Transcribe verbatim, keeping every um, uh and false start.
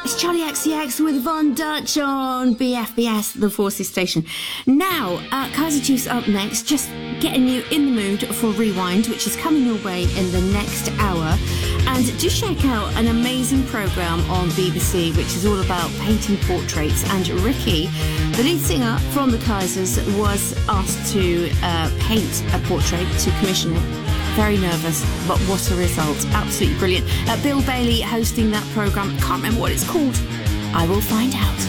It's Charlie X C X with Von Dutch on B F B S, the Forces Station. Now, uh, Kaiser Chiefs up next, just getting you in the mood for Rewind, which is coming your way in the next hour. And do check out an amazing programme on B B C, which is all about painting portraits. And Ricky, the lead singer from the Kaisers, was asked to uh, paint a portrait, to commission it. Very nervous, but what a result. Absolutely brilliant. Uh, Bill Bailey hosting that programme. Can't remember what it's called. I will find out.